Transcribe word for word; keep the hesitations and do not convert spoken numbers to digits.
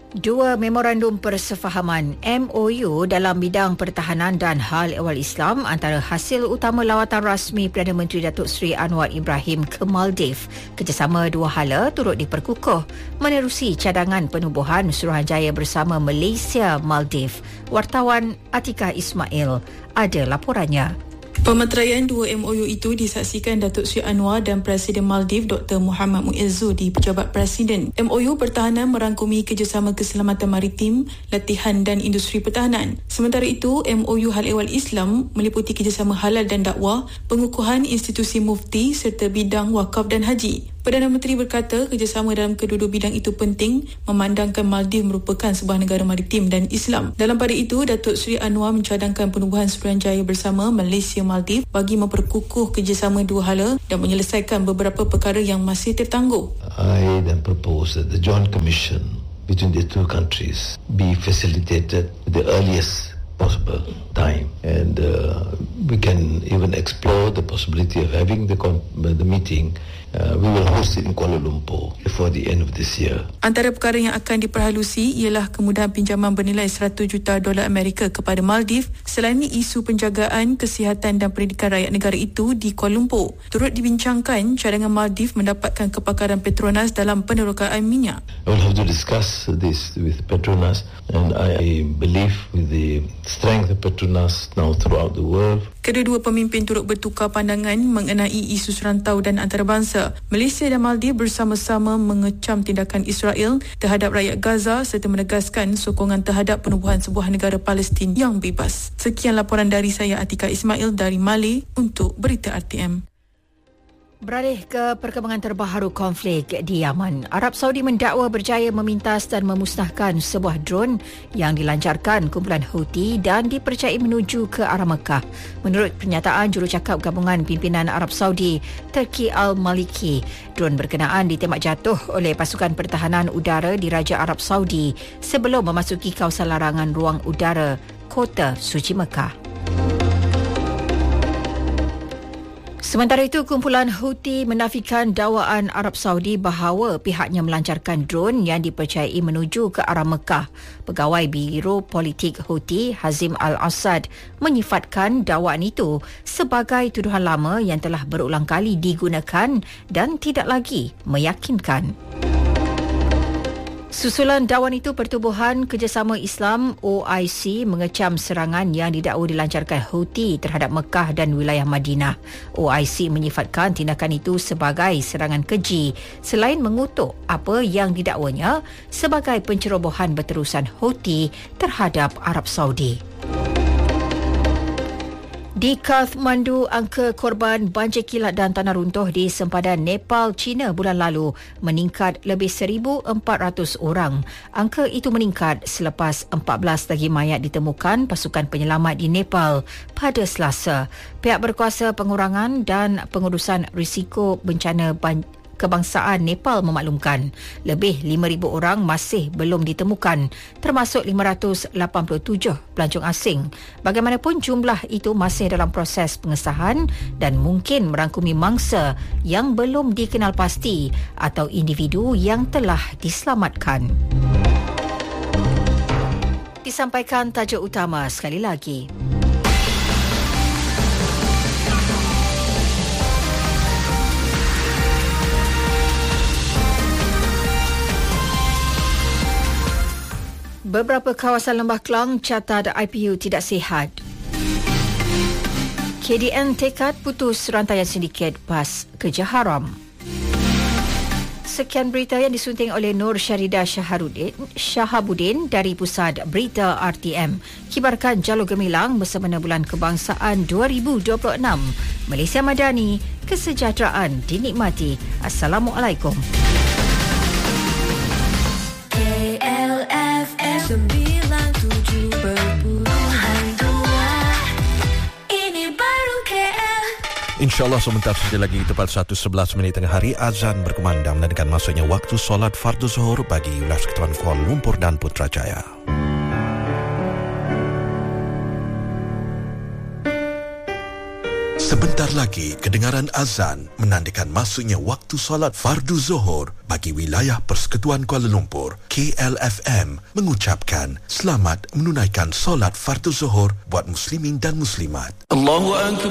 Dua memorandum persefahaman M O U dalam bidang pertahanan dan hal ehwal Islam antara hasil utama lawatan rasmi Perdana Menteri Datuk Seri Anwar Ibrahim ke Maldives. Kerjasama dua hala turut diperkukuh menerusi cadangan penubuhan Suruhanjaya bersama Malaysia Maldives. Wartawan Atika Ismail ada laporannya. Pemeteraian dua M O U itu disaksikan Datuk Seri Anwar dan Presiden Maldives Doktor Muhammad Muizzu di Pejabat Presiden. M O U pertahanan merangkumi kerjasama keselamatan maritim, latihan dan industri pertahanan. Sementara itu, M O U hal ehwal Islam meliputi kerjasama halal dan dakwah, pengukuhan institusi mufti serta bidang wakaf dan haji. Perdana Menteri berkata kerjasama dalam kedua-dua bidang itu penting memandangkan Maldives merupakan sebuah negara maritim dan Islam. Dalam pada itu, Datuk Seri Anwar mencadangkan penubuhan Suruhanjaya bersama Malaysia Maldives bagi memperkukuh kerjasama dua hala dan menyelesaikan beberapa perkara yang masih tertangguh. I then propose that the joint commission between the two countries be facilitated at the earliest possible time, and uh, we can even explore the possibility of having the con- the meeting. Uh, we will host it in Kuala Lumpur before the end of this year. Antara perkara yang akan diperhalusi ialah kemudahan pinjaman bernilai seratus juta dolar Amerika kepada Maldives selain isu penjagaan, kesihatan dan pendidikan rakyat negara itu di Kuala Lumpur. Turut dibincangkan cadangan Maldives mendapatkan kepakaran Petronas dalam penerokaan minyak. I will have to discuss this with Petronas, and I believe with the strength of Petronas now throughout the world. Kedua-dua pemimpin turut bertukar pandangan mengenai isu serantau dan antarabangsa. Malaysia dan Maldives bersama-sama mengecam tindakan Israel terhadap rakyat Gaza serta menegaskan sokongan terhadap penubuhan sebuah negara Palestin yang bebas. Sekian laporan dari saya Atika Ismail dari Malay untuk Berita R T M. Beralih ke perkembangan terbaru konflik di Yaman. Arab Saudi mendakwa berjaya memintas dan memusnahkan sebuah drone yang dilancarkan kumpulan Houthi dan dipercayai menuju ke arah Mekah. Menurut pernyataan jurucakap gabungan pimpinan Arab Saudi, Turki Al-Maliki, drone berkenaan ditembak jatuh oleh pasukan pertahanan udara di Raja Arab Saudi sebelum memasuki kawasan larangan ruang udara Kota Suci Mekah. Sementara itu, kumpulan Houthi menafikan dakwaan Arab Saudi bahawa pihaknya melancarkan drone yang dipercayai menuju ke arah Mekah. Pegawai Biro Politik Houthi, Hazim Al-Assad, menyifatkan dakwaan itu sebagai tuduhan lama yang telah berulang kali digunakan dan tidak lagi meyakinkan. Susulan dakwaan itu, Pertubuhan Kerjasama Islam O I C mengecam serangan yang didakwa dilancarkan Houthi terhadap Mekah dan wilayah Madinah. O I C menyifatkan tindakan itu sebagai serangan keji selain mengutuk apa yang didakwanya sebagai pencerobohan berterusan Houthi terhadap Arab Saudi. Di Kathmandu, angka korban banjir kilat dan tanah runtuh di sempadan Nepal, China bulan lalu meningkat lebih seribu empat ratus orang. Angka itu meningkat selepas empat belas lagi mayat ditemukan pasukan penyelamat di Nepal pada Selasa. Pihak berkuasa pengurangan dan pengurusan risiko bencana banjir Kebangsaan Nepal memaklumkan lebih lima ribu orang masih belum ditemukan, termasuk lima ratus lapan puluh tujuh pelancong asing. Bagaimanapun, jumlah itu masih dalam proses pengesahan dan mungkin merangkumi mangsa yang belum dikenal pasti atau individu yang telah diselamatkan. Disampaikan tajuk utama sekali lagi. Beberapa kawasan Lembah Kelang catat I P U tidak sihat. K D N tekad putus rantaian sindiket bas kerja haram. Sekian berita yang disunting oleh Nur Syarida Syaharudin, Syahabuddin dari Pusat Berita R T M. Kibarkan Jalur Gemilang bersama Bulan Kebangsaan dua ribu dua puluh enam. Malaysia Madani, kesejahteraan dinikmati. Assalamualaikum. sembilan tujuh perpuluhan dua ini baru K L. InsyaAllah sebentar saja lagi tepat satu sebelas minit tengah hari azan berkumandang menandakan masuknya waktu solat fardu zuhur bagi wilayah Ketuan Kuala Lumpur dan Putrajaya. Sebentar lagi kedengaran azan menandakan masuknya waktu solat fardu Zuhur bagi wilayah Persekutuan Kuala Lumpur. K L F M mengucapkan selamat menunaikan solat fardu Zuhur buat muslimin dan muslimat. Allahu Akbar.